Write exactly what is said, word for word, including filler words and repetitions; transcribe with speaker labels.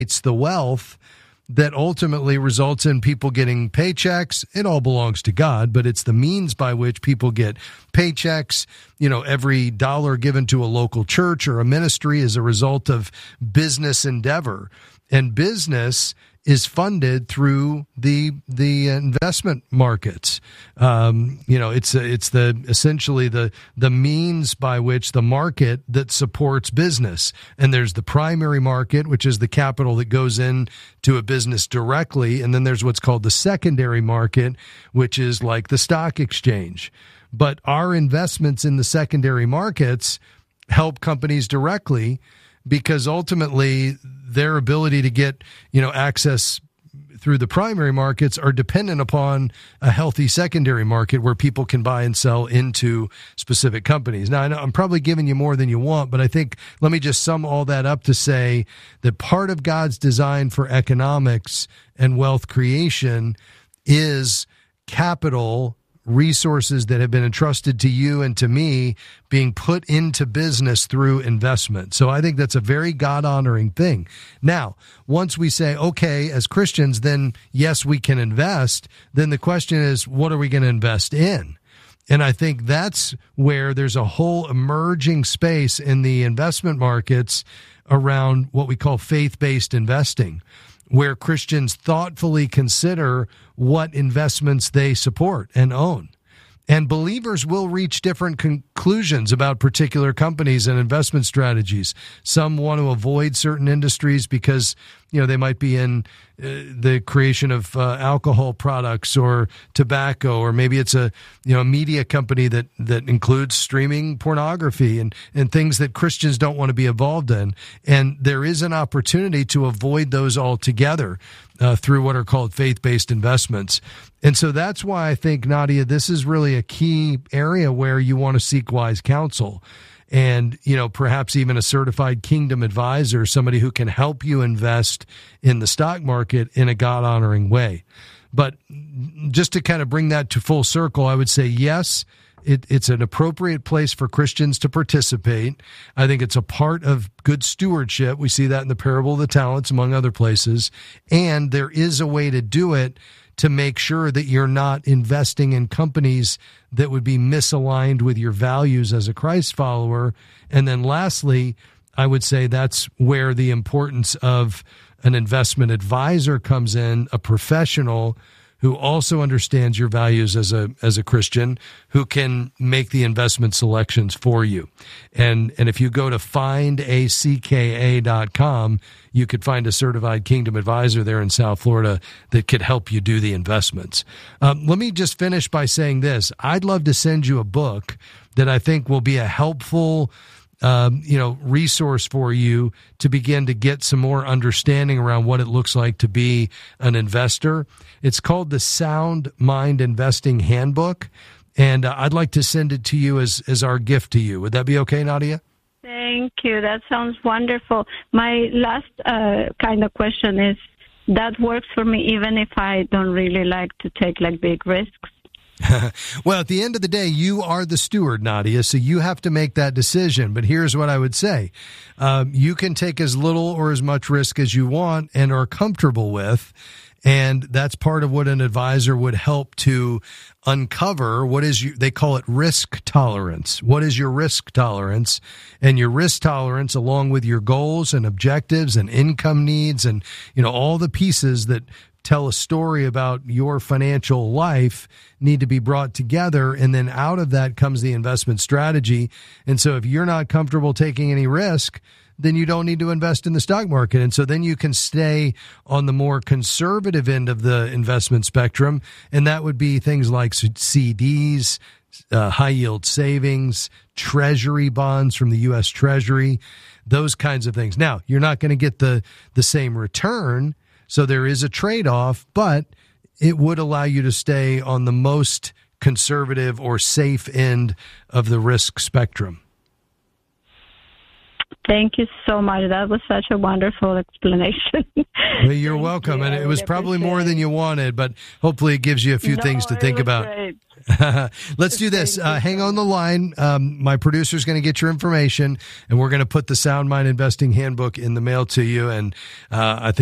Speaker 1: It's the wealth that ultimately results in people getting paychecks. It all belongs to God, but it's the means by which people get paychecks. You know, every dollar given to a local church or a ministry is a result of business endeavor. And business is funded through the the investment markets. Um, you know, it's it's the essentially the the means by which the market that supports business. And there's the primary market, which is the capital that goes in to a business directly, and then there's what's called the secondary market, which is like the stock exchange. But our investments in the secondary markets help companies directly, because ultimately their ability to get, you know, access through the primary markets are dependent upon a healthy secondary market where people can buy and sell into specific companies. Now, I know I'm probably giving you more than you want, but I think let me just sum all that up to say that part of God's design for economics and wealth creation is capital, resources that have been entrusted to you and to me being put into business through investment. So I think that's a very God-honoring thing. Now, once we say, okay, as Christians, then yes, we can invest, then the question is, what are we going to invest in? And I think that's where there's a whole emerging space in the investment markets around what we call faith-based investing, where Christians thoughtfully consider what investments they support and own. And believers will reach different conclusions about particular companies and investment strategies. Some want to avoid certain industries because, you know, they might be in uh, the creation of uh, alcohol products or tobacco, or maybe it's a, you know, a media company that, that includes streaming pornography and, and things that Christians don't want to be involved in. And there is an opportunity to avoid those altogether uh, through what are called faith-based investments. And so that's why I think, Nadia, this is really a key area where you want to seek wise counsel. And, you know, perhaps even a certified kingdom advisor, somebody who can help you invest in the stock market in a God-honoring way. But just to kind of bring that to full circle, I would say, yes, it, it's an appropriate place for Christians to participate. I think it's a part of good stewardship. We see that in the parable of the talents, among other places. And there is a way to do it to make sure that you're not investing in companies that would be misaligned with your values as a Christ follower. And then lastly, I would say that's where the importance of an investment advisor comes in, a professional who also understands your values as a as a Christian, who can make the investment selections for you. And and if you go to find a c k a dot com, you could find a certified kingdom advisor there in South Florida that could help you do the investments. Um, let me just finish by saying this. I'd love to send you a book that I think will be a helpful Um, you know, resource for you to begin to get some more understanding around what it looks like to be an investor. It's called the Sound Mind Investing Handbook, and uh, I'd like to send it to you as, as our gift to you. Would that be okay, Nadia?
Speaker 2: Thank you. That sounds wonderful. My last uh, kind of question is, that works for me even if I don't really like to take like big risks?
Speaker 1: Well, at the end of the day, you are the steward, Nadia, so you have to make that decision. But here's what I would say. Um, you can take as little or as much risk as you want and are comfortable with, and that's part of what an advisor would help to uncover. What is you, they call it risk tolerance. What is your risk tolerance? And your risk tolerance, along with your goals and objectives and income needs and, you know, all the pieces that tell a story about your financial life, need to be brought together, and then out of that comes the investment strategy. And so if you're not comfortable taking any risk, then you don't need to invest in the stock market. And so then you can stay on the more conservative end of the investment spectrum, and that would be things like C Ds, uh, high-yield savings, treasury bonds from the U S Treasury, those kinds of things. Now, you're not going to get the the same return, so there is a trade-off, but it would allow you to stay on the most conservative or safe end of the risk spectrum.
Speaker 2: Thank you so much. That was such a wonderful explanation.
Speaker 1: Well, you're welcome. You. And it was probably more than you wanted, but hopefully it gives you a few
Speaker 2: no,
Speaker 1: things to think about.
Speaker 2: Great.
Speaker 1: Let's do this. Uh, hang on the line. Um, my producer's going to get your information, and we're going to put the Sound Mind Investing Handbook in the mail to you. And uh, I think